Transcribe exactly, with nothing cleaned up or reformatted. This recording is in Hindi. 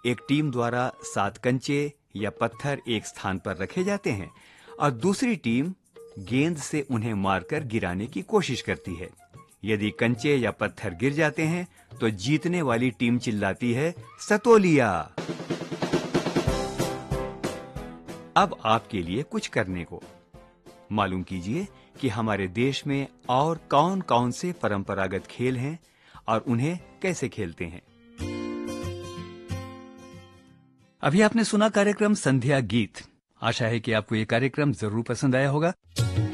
एक टीम द्वारा सात कंचे या पत्थर एक स्थान पर रखे जाते हैं और दूसरी टीम गेंद से उन्हें मारकर गिराने की कोशिश करती है। यदि कंचे या पत्थर गिर जाते हैं तो जीतने वाली टीम चिल्लाती है, सतोलिया। अब आपके लिए कुछ करने को। मालूम कीजिए कि हमारे देश में और कौन कौन से परंपरागत खेल हैं और उन्हें कैसे खेलते हैं। अभी आपने सुना कार्यक्रम संध्या गीत। आशा है कि आपको ये कार्यक्रम जरूर पसंद आया होगा।